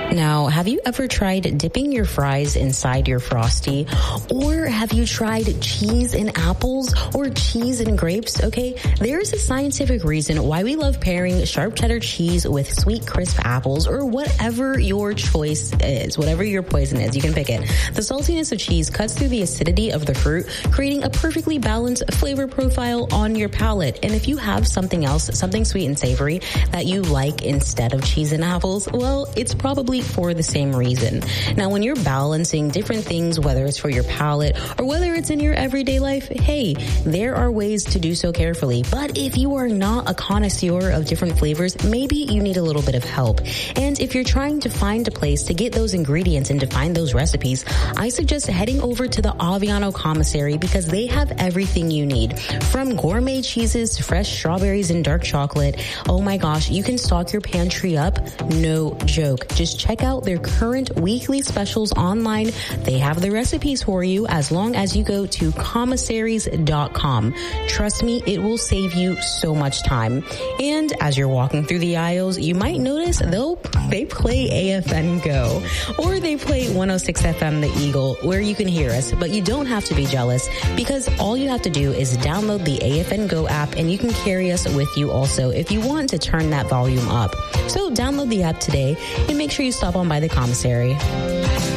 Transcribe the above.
Now, have you ever tried dipping your fries inside your Frosty? Or have you tried cheese and apples or cheese and grapes? Okay, there's a scientific reason why we love pairing sharp cheddar cheese with sweet crisp apples, or whatever your choice is, whatever your poison is, you can pick it. The saltiness of cheese cuts through the acidity of the fruit, creating a perfectly balanced flavor profile on your palate. And if you have something else, something sweet and savory that you like instead of cheese and apples, well, it's probably for the same reason. Now, when you're balancing different things, whether it's for your palate or whether it's in your everyday life, hey, there are ways to do so carefully. But if you are not a connoisseur of different flavors, maybe you need a little bit of help. And if you're trying to find a place to get those ingredients and to find those recipes, I suggest heading over to the Aviano Commissary, because they have everything you need. From gourmet cheeses to fresh strawberries and dark chocolate. Oh my gosh, you can stock your pantry up. No joke. Just check out their current weekly specials online. They have the recipes for you as long as you go to commissaries.com. Trust me, it will save you so much time. And as you're walking through the aisles, you might notice they play AFN Go, or they play 106 FM The Eagle, where you can hear us. But you don't have to be jealous, because all you have to do is download the AFN Go app, and you can carry us with you also if you want to turn that volume up. So download the app today and make sure you stop on by the commissary.